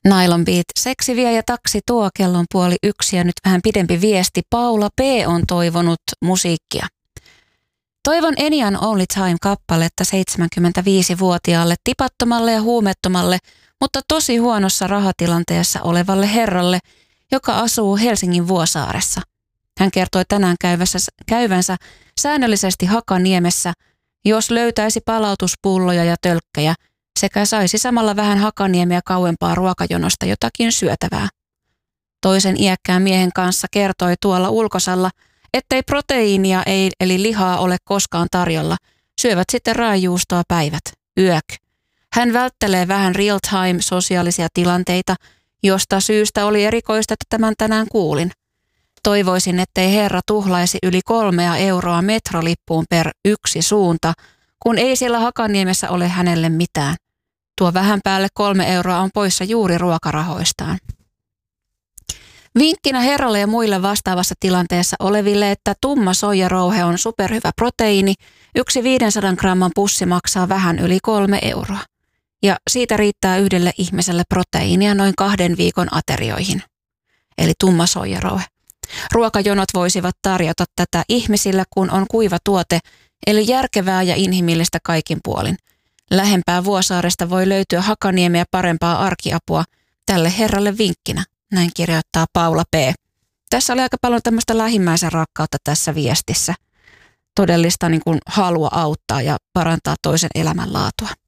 Nylon Beat, seksi vie ja taksi tuo, kello on 12:30 ja nyt vähän pidempi viesti. Paula P. on toivonut musiikkia. Toivon Enian Only Time-kappaletta 75-vuotiaalle tipattomalle ja huumettomalle, mutta tosi huonossa rahatilanteessa olevalle herralle, joka asuu Helsingin Vuosaaressa. Hän kertoi tänään käyvänsä säännöllisesti Hakaniemessä, jos löytäisi palautuspulloja ja tölkkejä, sekä saisi samalla vähän Hakaniemiä kauempaa ruokajonosta jotakin syötävää. Toisen iäkkään miehen kanssa kertoi tuolla ulkosalla, ettei proteiinia eli lihaa ole koskaan tarjolla. Syövät sitten raajuustoa päivät. Yök. Hän välttelee vähän real-time sosiaalisia tilanteita, josta syystä oli erikoista, että tämän tänään kuulin. Toivoisin, ettei herra tuhlaisi yli 3 euroa metrolippuun per yksi suunta, kun ei siellä Hakaniemessä ole hänelle mitään. Tuo vähän päälle 3 euroa on poissa juuri ruokarahoistaan. Vinkkinä herralle ja muille vastaavassa tilanteessa oleville, että tumma soijarouhe on superhyvä proteiini. Yksi 500 gramman pussi maksaa vähän yli 3 euroa. Ja siitä riittää yhdelle ihmiselle proteiinia noin 2 viikon aterioihin. Eli tumma soijarouhe. Ruokajonot voisivat tarjota tätä ihmisille, kun on kuiva tuote, eli järkevää ja inhimillistä kaikin puolin. Lähempää Vuosaaresta voi löytyä Hakaniemiä parempaa arkiapua tälle herralle vinkkinä. Näin kirjoittaa Paula P. Tässä oli aika paljon tämmöistä lähimmäisen rakkautta tässä viestissä. Todellista niin kuin halua auttaa ja parantaa toisen elämänlaatua.